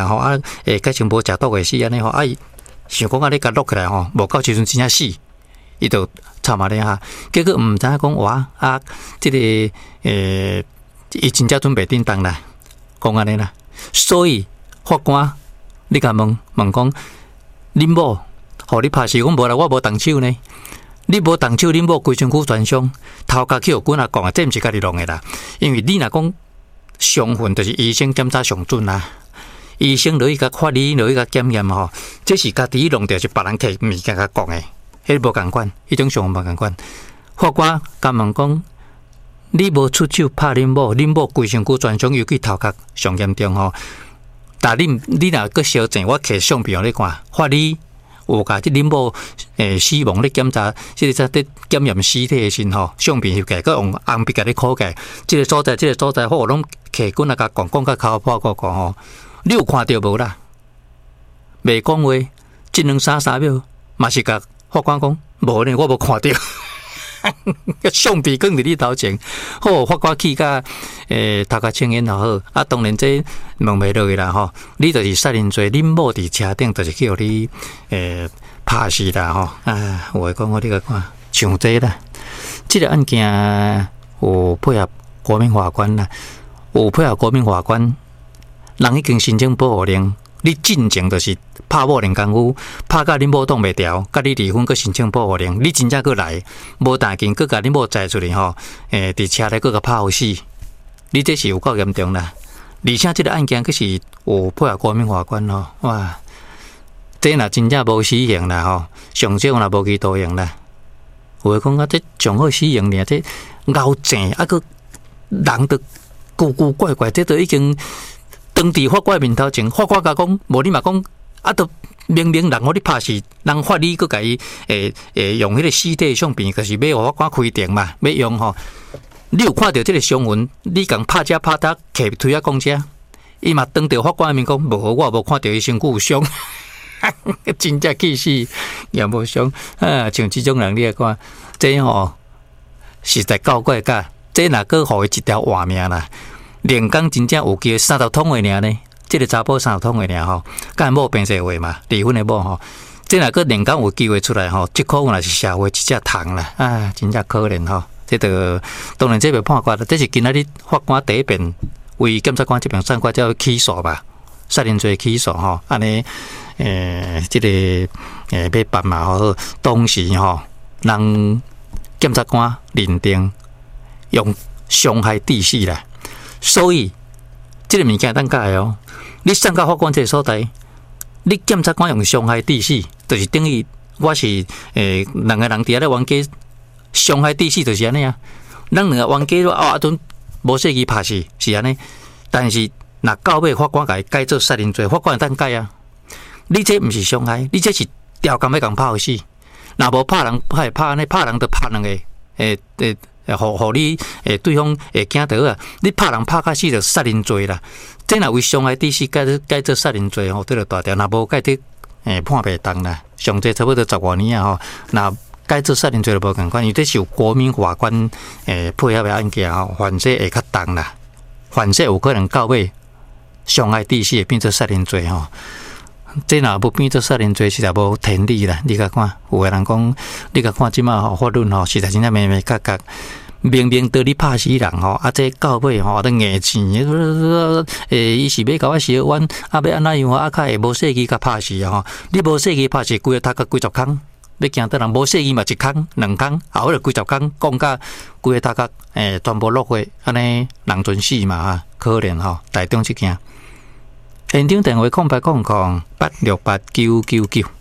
吼啊，改成无食毒的死安尼吼，啊，想讲啊，你甲落起来吼，无到时阵真正死，伊就操嘛咧哈。结果毋知影讲哇啊，即个伊真正准备叮当啦，讲安尼啦。所以法官，你甲问讲，恁某互你拍死，讲无啦，我无动手呢。你无动手，恁某规身躯全伤，头壳去互军啊讲啊，这毋是家己弄的啦。因为你若讲伤痕，就是医生检查上准啦。医生落去甲法医落去甲检验吼，这是家己弄着是别人摕物件甲讲的，迄无共款，迄种伤痕无共款。法官甲问讲，你无出手拍恁某，恁某规身躯全伤，尤其头壳上严重吼。但你若搁小证，我摕相片互你看，法医。有甲即恁某死亡咧检查，即个在检验尸体的时吼，相片翕起来，佮用红笔甲你考起来，即个所在，好拢客官啊甲讲甲口破个吼，你有看到无啦？未讲话，一两三秒，嘛是甲法官讲无呢，我无看到。相片放伫你头前，好法官去甲头壳清烟就好。啊，当然这问袂落去啦吼。你就是杀人罪，恁某伫车顶，就是去互你拍死啦吼。啊，有诶讲我你个看，像这啦。这个案件有配合国民法官啦，有配合国民法官，人已经申请保护令，你进前就是拍某零功夫，拍甲恁某挡袂牢，甲你离婚，佮申请保护令，你真正佮来，无大劲，佮甲恁某载出去吼，伫车内佮甲拍互死，你这是有够严重啦！而且这个案件佮是有配合国民法官吼，哇，这若真正无死刑啦吼，上少若无期徒刑啦，有诶讲啊，这上好死刑尔，这咬正啊佮人得古古怪怪，这都已经当伫法官面头前，法官甲讲，无你嘛讲。啊！都明明人互你拍死，人法理佮甲伊用迄个尸体相片，就是要互法官开庭嘛，要用吼。你有看到这个伤痕？你共拍遮拍搭，摕推啊讲遮，伊嘛当着法官面讲，无我无看到伊身躯有伤，真正气死也无伤啊！像这种人你来看，这吼实在够怪噶，这若个互伊一条活命啦，连讲真正有机会3头通的尔呢。这个查甫3头通的尔吼，甲某变做话嘛，离婚的某吼，这若个连讲有机会出来吼，即可能是社会一只虫啦，啊，真正可怜吼。这个当然这袂判决，这是今仔日法官第一遍为检察官这边上官叫起诉吧，杀人罪起诉吼，安尼这个要办嘛好，当时吼，让检察官认定用伤害致死啦，所以这个物件当改哦。你上到法官这个所在，你检察官用伤害致死，就是等于我是两个人伫遐咧冤家，伤害致死就是安尼啊。咱两个冤家啊，阵无说去拍死是安尼，但是若到尾法官甲伊改做杀人罪，法官会当改啊。你这毋是伤害，你这是调工要共拍死。若无拍人，拍安尼，拍人就拍两个，互你对方会惊到啊！你拍人拍甲死就杀人罪啦。这若为伤害致死改做杀人罪吼，对着大条，若无改得判袂当啦。上济差不多15年啊吼，若改做杀人罪就无共款，因为这是有国民法官配合的案件吼，犯罪会较重啦。犯罪有可能到尾伤害致死会变做杀人罪吼。这若不变做杀人罪，实在无天理啦！你甲看，有个人讲，你甲看即马吼法律吼，实在真正明明角角，明明对你拍死人吼，啊这到尾吼都硬钱，伊是要甲我烧冤，啊要安怎样啊？较会无细机甲拍死吼，你无细机拍死，规个头壳几十空，要惊得人无细机嘛1空2空，后尾就几十空，讲甲规个头壳全部落血，安尼人全死嘛哈，可怜吼，台中这件。现场电话0800-868-999。